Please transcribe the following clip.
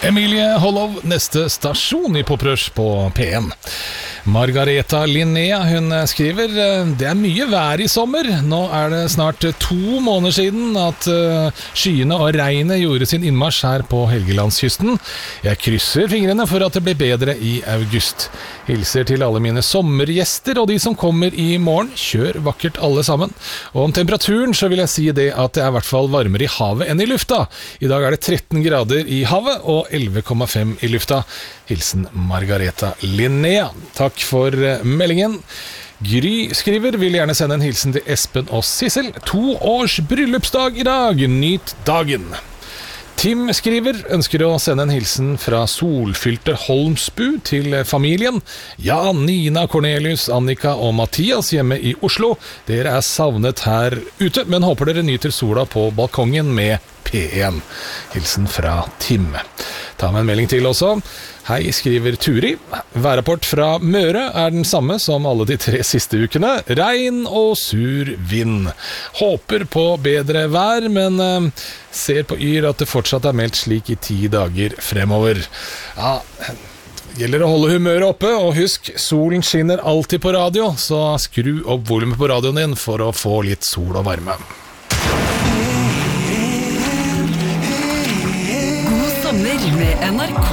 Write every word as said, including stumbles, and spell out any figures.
Emilie Hollov, neste stasjon i Poprush på P en. Margareta Linnea, hun skriver: det er mye vær i sommer. Nå er det snart to måneder siden at skyene og regnet gjorde sin innmarsj her på Helgelandskysten. Jeg krysser fingrene for at det blir bedre i august. Hilser til alle mine sommergjester og de som kommer i morgen. Kjør vakkert alle sammen. Og om temperaturen så vil jeg si det at det er i hvert fall varmere i havet enn i lufta. I dag er det tretten grader i havet og elleve komma fem i lufta. Hilsen Margareta Linnea. Takk for meldingen. Gry skriver: vil gjerne sende en hilsen til Espen og Sissel. To års bryllupsdag i dag. Nyt dagen. Tim skriver: ønsker å sende en hilsen fra solfylte Holmsbu til familien. Ja, Nina, Cornelius, Annika og Mathias hjemme i Oslo. Dere er savnet her ute, men håper dere nyter sola på balkongen med P en. Hilsen fra Tim. Ta med en melding til også. Hei, skriver Turi. Værrapport fra Møre er den samme som alle de tre siste ukene. Regn og sur vind. Håper på bedre vær, men eh, ser på Yr at det fortsatt er meldt slik i ti dager fremover. Ja, gjelder å holde humøret oppe, og husk, solen skinner alltid på radio, så skru opp volumet på radioen din for å få litt sol og varme. God sommer med N R K.